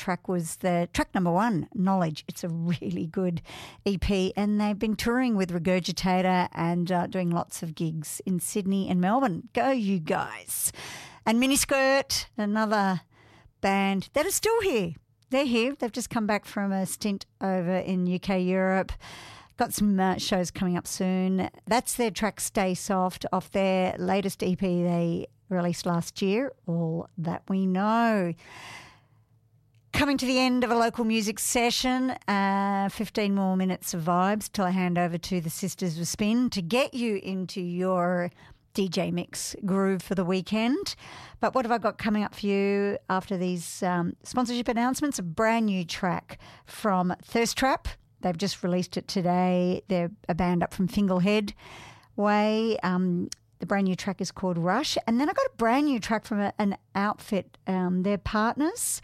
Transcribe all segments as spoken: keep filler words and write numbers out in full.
track was the track number one, Knowledge. It's a really good E P, and they've been touring with Regurgitator and uh, doing lots of gigs in Sydney and Melbourne. Go you guys. And Miniskirt, another band that is still here. They're here. They've just come back from a stint over in U K, Europe. Got some uh, shows coming up soon. That's their track Stay Soft off their latest E P they released last year, All That We Know. Coming to the end of a local music session, uh, fifteen more minutes of vibes till I hand over to the Sisters of Spin to get you into your D J mix groove for the weekend. But what have I got coming up for you after these um, sponsorship announcements? A brand new track from Thirst Trap. They've just released it today. They're a band up from Finglehead Way. Um, the brand new track is called Rush. And then I got a brand new track from a, an outfit. Um, they're partners.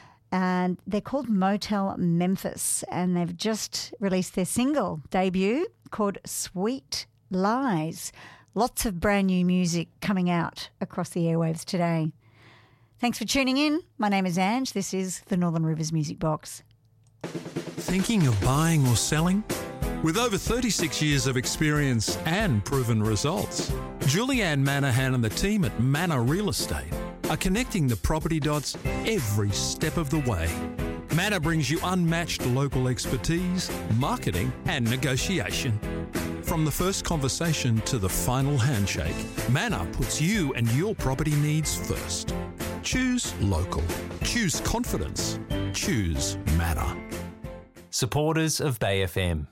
And they're called Motel Memphis, and they've just released their single debut called Sweet Lies. Lots of brand new music coming out across the airwaves today. Thanks for tuning in. My name is Ange. This is the Northern Rivers Music Box. Thinking of buying or selling? With over thirty-six years of experience and proven results, Julianne Manahan and the team at Manor Real Estate are connecting the property dots every step of the way. Manor brings you unmatched local expertise, marketing and negotiation. From the first conversation to the final handshake, Manor puts you and your property needs first. Choose local. Choose confidence. Choose Manor. Supporters of Bay F M.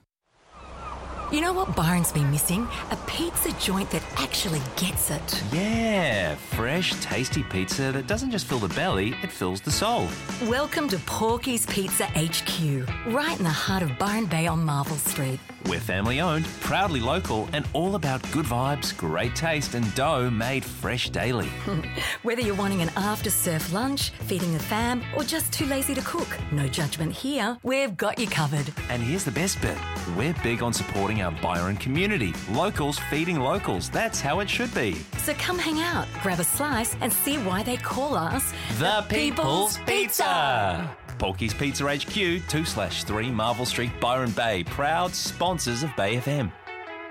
You know what Byron's been missing? A pizza joint that actually gets it. Yeah, fresh, tasty pizza that doesn't just fill the belly, it fills the soul. Welcome to Porky's Pizza H Q, right in the heart of Byron Bay on Marvel Street. We're family owned, proudly local, and all about good vibes, great taste, and dough made fresh daily. Whether you're wanting an after-surf lunch, feeding the fam, or just too lazy to cook, no judgment here. We've got you covered. And here's the best bit. We're big on supporting our Byron community. Locals feeding locals. That's how it should be. So come hang out, grab a slice, and see why they call us The People's Pizza. Porky's Pizza H Q, two slash three Marvel Street, Byron Bay. Proud sponsors of Bay F M.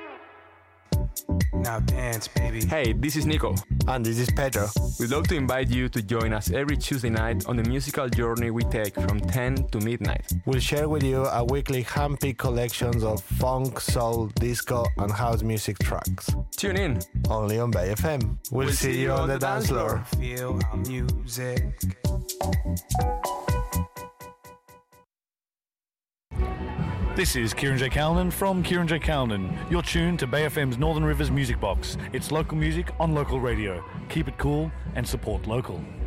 Now dance, baby. Hey, this is Nico. And this is Pedro. We'd love to invite you to join us every Tuesday night on the musical journey we take from ten to midnight. We'll share with you a weekly hand-picked collections of funk, soul, disco, and house music tracks. Tune in. Only on Bay F M. We'll, we'll see, see you on the dance floor. Feel our music. This is Kieran J. Callan from Kieran J. Callan. You're tuned to Bay F M's Northern Rivers Music Box. It's local music on local radio. Keep it cool and support local.